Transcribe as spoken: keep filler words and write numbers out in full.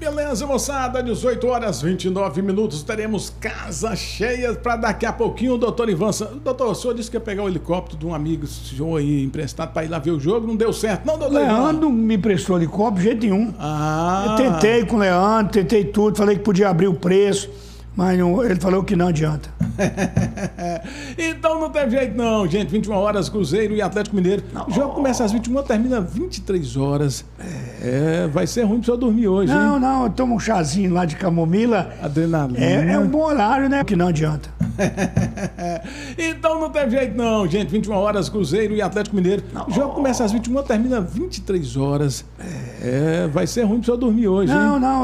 beleza, moçada? dezoito horas e vinte e nove minutos. Teremos casa cheia para daqui a pouquinho. O doutor Ivan Santos. Doutor, o senhor disse que ia pegar o helicóptero de um amigo senhor aí emprestado para ir lá ver o jogo. Não deu certo, não, doutor Ivan? Leandro me emprestou helicóptero de jeito nenhum. Ah. Eu tentei com o Leandro, tentei tudo, falei que podia abrir o preço, mas não, ele falou que não adianta. Então não teve jeito não, gente. vinte e uma horas, Cruzeiro e Atlético Mineiro. Não. O jogo começa às vinte e uma, termina às vinte e três horas. É, vai ser ruim pra você dormir hoje, Não, hein? não, eu tomo um chazinho lá de camomila. Adrenalina. É, é um bom horário, né? Que não adianta. Então não teve jeito não, gente. vinte e uma horas, Cruzeiro e Atlético Mineiro. Não. O jogo começa às vinte e uma, termina às vinte e três horas. É, vai ser ruim pra você dormir hoje, hein? Não, não.